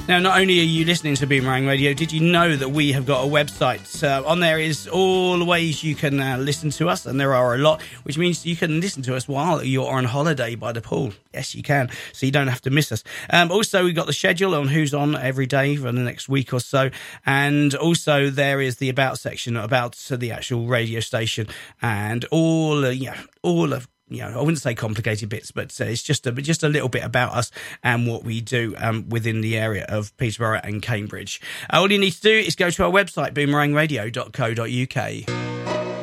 Now, not only are you listening to Boomerang Radio, did you know that we have got a website? On there is all the ways you can listen to us, and there are a lot, which means you can listen to us while you're on holiday by the pool. Yes, you can, so you don't have to miss us. Also, we've got the schedule on who's on every day for the next week or so, and also there is the About section about the actual radio station and all of I wouldn't say complicated bits, but it's just a little bit about us and what we do within the area of Peterborough and Cambridge. All you need to do is go to our website, boomerangradio.co.uk.